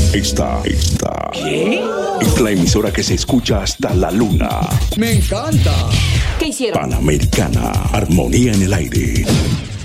Esta ¿Qué? es la emisora que se escucha hasta la luna. ¡Me encanta! ¿Qué hicieron? Panamericana, armonía en el aire.